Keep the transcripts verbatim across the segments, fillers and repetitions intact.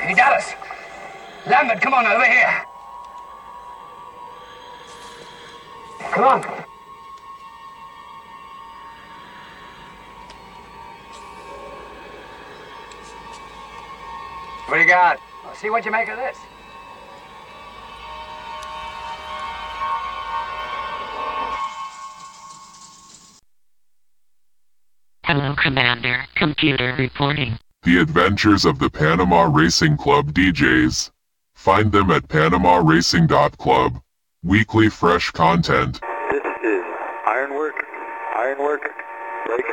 Hey, Dallas. Lambert, come on, over here. Come on. What do you got? Well, see what you make of this. Hello, Commander. Computer reporting. The Adventures of the Panama Racing Club D Js. Find them at panama racing dot club. Weekly fresh content. This is Ironwork. Ironwork. Break.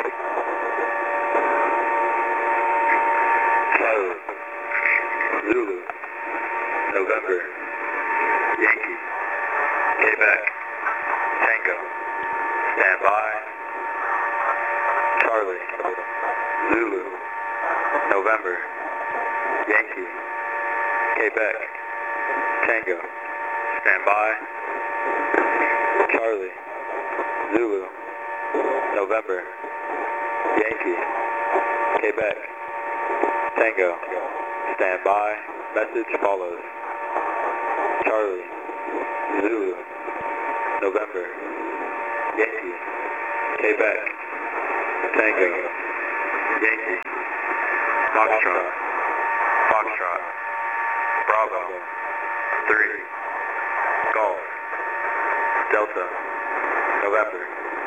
Kilo. Zulu. November. Yankee. Quebec. Tango. Stand by. Charlie. Zulu. November. Yankee. Quebec. Tango. Stand by. Charlie. Zulu. November. Yankee. Quebec. Tango. Stand by. Message follows. Charlie. Zulu. November. Yankee. Quebec. Tango. Yankee. Foxtrot. Foxtrot. Bravo. Three. Golf. Delta. November.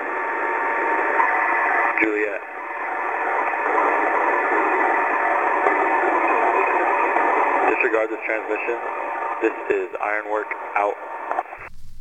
Juliet. Disregard this transmission. This is Ironwork out.